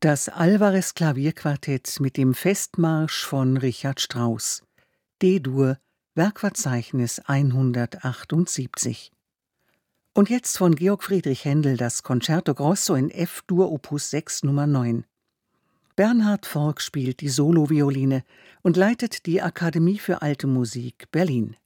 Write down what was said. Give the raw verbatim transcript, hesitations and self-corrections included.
Das Alvarez-Klavierquartett mit dem Festmarsch von Richard Strauss. D-Dur, Werkverzeichnis hundertachtundsiebzig. Und jetzt von Georg Friedrich Händel das Concerto Grosso in F-Dur Opus sechs Nummer neun. Bernhard Forck spielt die Solovioline und leitet die Akademie für Alte Musik Berlin.